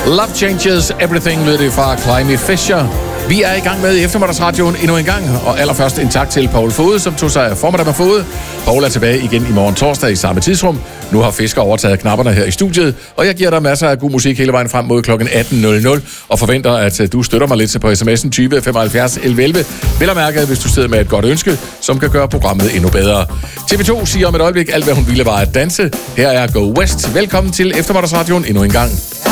Love Changes Everything lød det fra Climby Fisher. Vi er i gang med eftermiddagsradioen endnu en gang, og allerførst en tak til Paul Fode, som tog sig af formiddag med Fode. Paul er tilbage igen i morgen torsdag i samme tidsrum. Nu har Fisker overtaget knapperne her i studiet, og jeg giver dig masser af god musik hele vejen frem mod kl. 18.00, og forventer, at du støtter mig lidt på sms'en 20 75 11 11. Vel at mærke, hvis du sidder med et godt ønske, som kan gøre programmet endnu bedre. TV2 siger om et øjeblik alt, hvad hun ville var at danse. Her er Go West. Velkommen til eftermiddagsradioen endnu en gang.